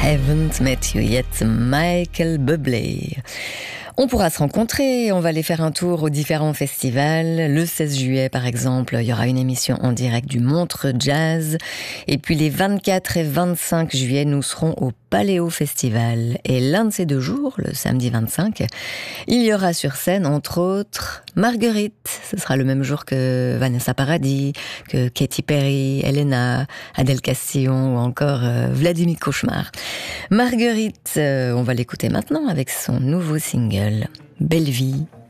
Haven't Met You Yet, Michael Bublé. On pourra se rencontrer, on va aller faire un tour aux différents festivals. Le 16 juillet, par exemple, il y aura une émission en direct du Montreux Jazz. Et puis les 24 et 25 juillet, nous serons au Paléo Festival. Et l'un de ces 2 jours, le samedi 25, il y aura sur scène, entre autres, Marguerite. Ce sera le même jour que Vanessa Paradis, que Katy Perry, Elena, Adèle Castillon ou encore Vladimir Cauchemar. Marguerite, on va l'écouter maintenant avec son nouveau single, Belle Vie.